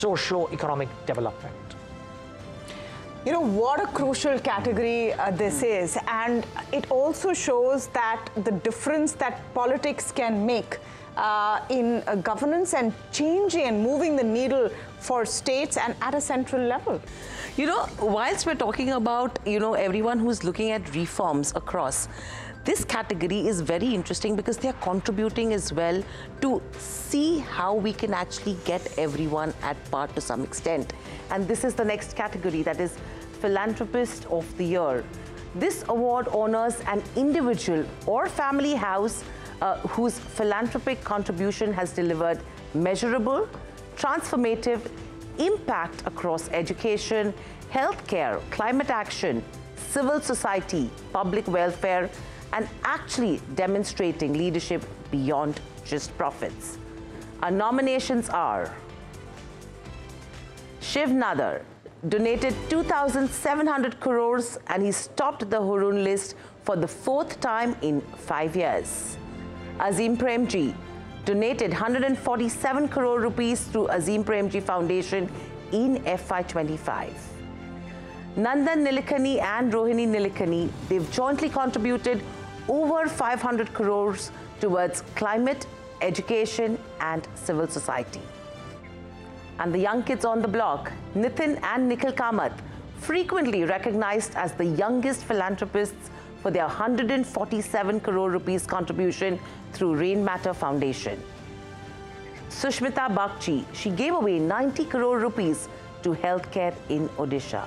socio-economic development. You know, what a crucial category this is, and it also shows that the difference that politics can make in governance and changing and moving the needle for states and at a central level. You know, whilst we're talking about, everyone who's looking at reforms across, this category is very interesting because they are contributing as well to see how we can actually get everyone at par to some extent. And this is the next category, that is Philanthropist of the Year. This award honors an individual or family house whose philanthropic contribution has delivered measurable, transformative impact across education, healthcare, climate action, civil society, public welfare, and actually demonstrating leadership beyond just profits. Our nominations are: Shiv Nadar donated 2,700 crores and he's topped the Hurun list for the 4th time in 5 years. Azim Premji donated 147 crore rupees through Azim Premji Foundation in FY25. Nandan Nilekani and Rohini Nilekani, they've jointly contributed over 500 crores towards climate, education, and civil society. And the young kids on the block, Nitin and Nikhil Kamath, frequently recognized as the youngest philanthropists for their 147 crore rupees contribution through Rain Matter Foundation. Sushmita Bagchi, she gave away 90 crore rupees to healthcare in Odisha.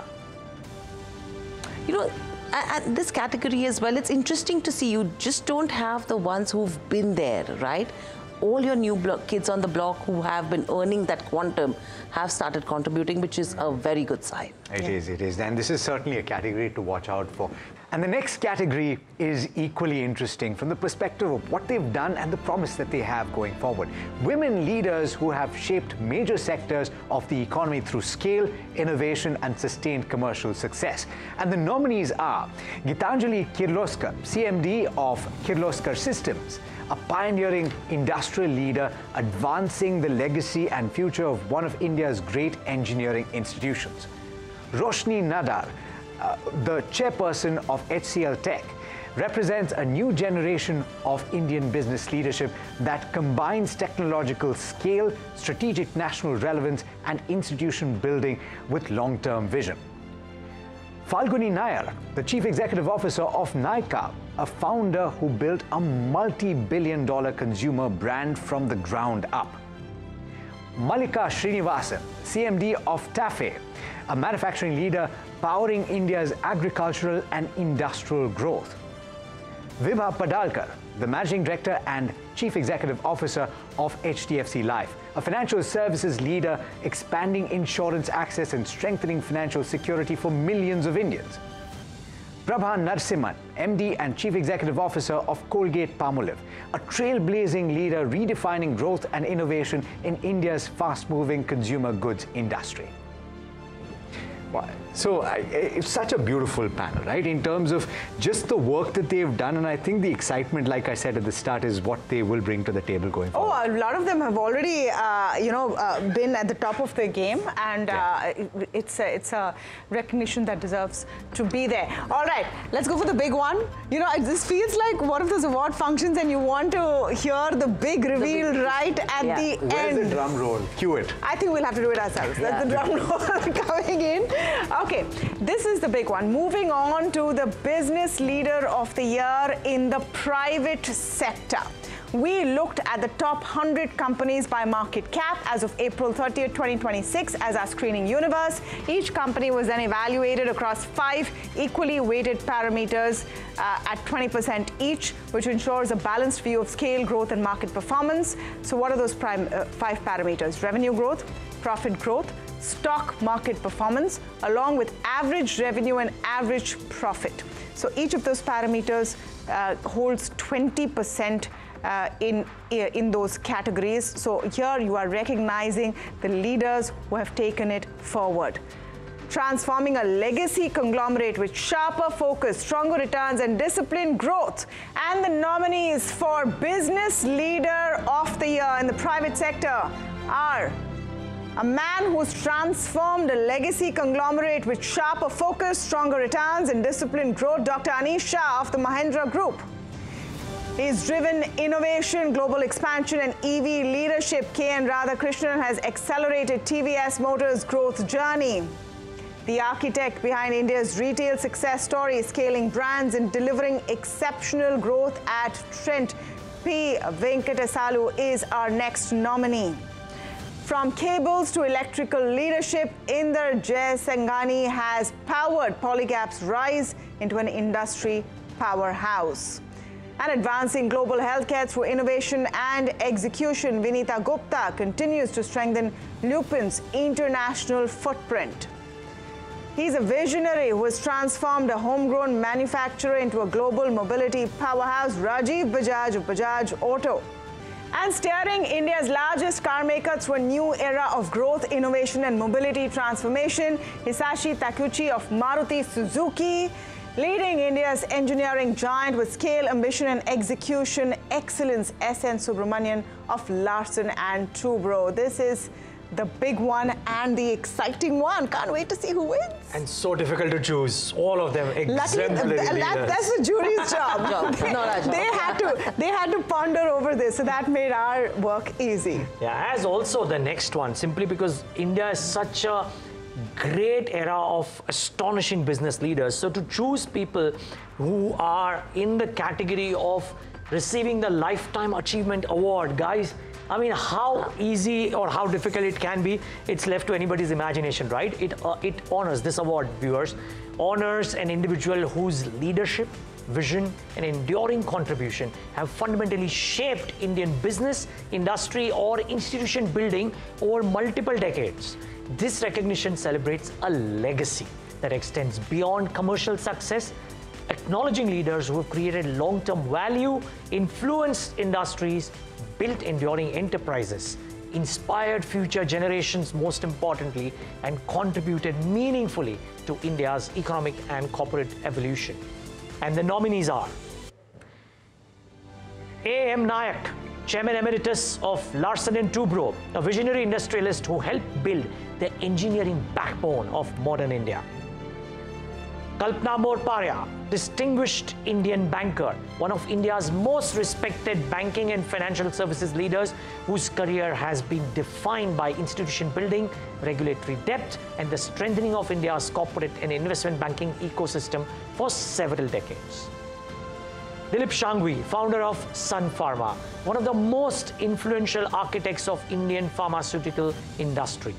You know, and this category as well, it's interesting to see you just don't have the ones who've been there, right? All your new kids on the block who have been earning that quantum have started contributing, which is a very good sign. It is. And this is certainly a category to watch out for. And the next category is equally interesting from the perspective of what they've done and the promise that they have going forward. Women leaders who have shaped major sectors of the economy through scale, innovation, and sustained commercial success. And the nominees are Gitanjali Kirloskar, CMD of Kirloskar Systems, a pioneering industrial leader advancing the legacy and future of one of India's great engineering institutions. Roshni Nadar, the chairperson of HCL Tech, represents a new generation of Indian business leadership that combines technological scale, strategic national relevance, and institution building with long-term vision. Falguni Nair, the Chief Executive Officer of Nykaa, a founder who built a multi-billion-dollar consumer brand from the ground up. Malika Srinivasan, CMD of TAFE, a manufacturing leader powering India's agricultural and industrial growth. Vibha Padalkar, the Managing Director and Chief Executive Officer of HDFC Life, a financial services leader expanding insurance access and strengthening financial security for millions of Indians. Prabha Narasimhan, MD and Chief Executive Officer of Colgate-Palmolive, a trailblazing leader redefining growth and innovation in India's fast-moving consumer goods industry. So it's such a beautiful panel, right? In terms of just the work that they've done, and I think the excitement, like I said at the start, is what they will bring to the table going forward. Oh, a lot of them have already, been at the top of their game, and it's a recognition that deserves to be there. All right, let's go for the big one. You know, this feels like one of those award functions, and you want to hear the big reveal right at the end. Where's the drum roll? Cue it. I think we'll have to do it ourselves. That's the drum roll coming in. Okay, this is the big one. Moving on to the Business Leader of the Year in the private sector. We looked at the top 100 companies by market cap as of April 30th, 2026 as our screening universe. Each company was then evaluated across 5 equally weighted parameters at 20% each, which ensures a balanced view of scale, growth, and market performance. So what are those 5 parameters? Revenue growth, profit growth, stock market performance, along with average revenue and average profit. So each of those parameters holds 20% in those categories. So here you are recognizing the leaders who have taken it forward. Transforming a legacy conglomerate with sharper focus, stronger returns, and disciplined growth. And the nominees for Business Leader of the Year in the private sector are A man who's transformed a legacy conglomerate with sharper focus, stronger returns, and disciplined growth, Dr. Anish Shah of the Mahindra Group. He's driven innovation, global expansion, and EV leadership. K.N. Radhakrishnan has accelerated TVS Motors' growth journey. The architect behind India's retail success story, scaling brands and delivering exceptional growth at Trent, P. Venkatasalu is our next nominee. From cables to electrical leadership, Inder Jaisinghani has powered Polycab's rise into an industry powerhouse. And advancing global healthcare through innovation and execution, Vinita Gupta continues to strengthen Lupin's international footprint. He's a visionary who has transformed a homegrown manufacturer into a global mobility powerhouse, Rajiv Bajaj of Bajaj Auto. And steering India's largest car maker through a new era of growth, innovation, and mobility transformation, Hisashi Takuchi of Maruti Suzuki. Leading India's engineering giant with scale, ambition, and execution excellence, S.N. Subramanian of Larsen & Toubro. This is the big one and the exciting one. Can't wait to see who wins. And so difficult to choose. All of them exemplary leaders. That's the jury's job. They had to ponder over this, so that made our work easy. Yeah, as also the next one, simply because India is such a great era of astonishing business leaders. So to choose people who are in the category of receiving the Lifetime Achievement Award, guys, I mean, how easy or how difficult it can be, it's left to anybody's imagination, right? It honors, this award, viewers, honors an individual whose leadership, vision, and enduring contribution have fundamentally shaped Indian business, industry, or institution building over multiple decades. This recognition celebrates a legacy that extends beyond commercial success, acknowledging leaders who have created long-term value, influenced industries, built enduring enterprises, inspired future generations most importantly, and contributed meaningfully to India's economic and corporate evolution. And the nominees are A.M. Nayak, Chairman Emeritus of Larsen & Toubro, a visionary industrialist who helped build the engineering backbone of modern India. Kalpana Morparia, distinguished Indian banker, one of India's most respected banking and financial services leaders whose career has been defined by institution building, regulatory depth, and the strengthening of India's corporate and investment banking ecosystem for several decades. Dilip Shanghvi, founder of Sun Pharma, one of the most influential architects of Indian pharmaceutical industry.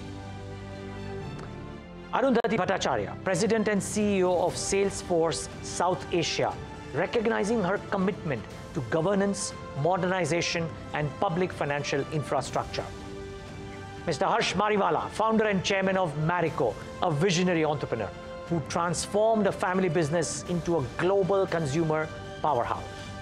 Arundhati Bhattacharya, President and CEO of Salesforce South Asia, recognizing her commitment to governance, modernization, and public financial infrastructure. Mr. Harsh Mariwala, founder and chairman of Marico, a visionary entrepreneur who transformed a family business into a global consumer powerhouse.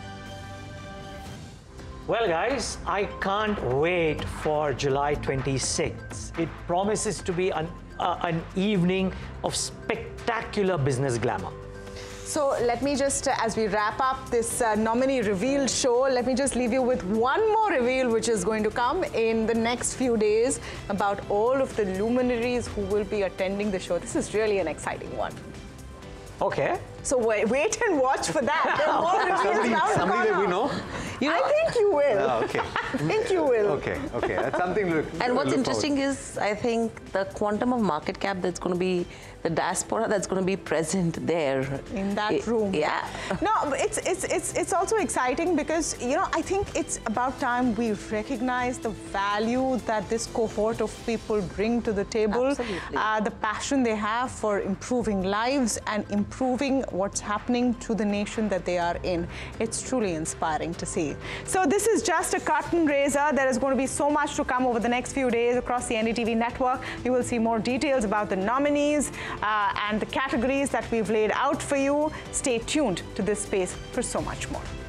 Well, guys, I can't wait for July 26th. It promises to be an evening of spectacular business glamour. So let me just, as we wrap up this nominee reveal show, let me just leave you with one more reveal which is going to come in the next few days about all of the luminaries who will be attending the show. This is really an exciting one. Okay. So wait and watch for that. There are more reveals now to somebody that we know? I think you will. Oh, okay. I think you will. Okay. That's something to look And what's look interesting forward. is, I think, the quantum of market cap that's going to be, the diaspora that's going to be present there. In that room. Yeah. No, but it's also exciting because, you know, I think it's about time we recognize the value that this cohort of people bring to the table. Absolutely. The passion they have for improving lives and improving what's happening to the nation that they are in. It's truly inspiring to see. So this is just a curtain raiser. There is going to be so much to come over the next few days across the NDTV network. You will see more details about the nominees and the categories that we've laid out for you. Stay tuned to this space for so much more.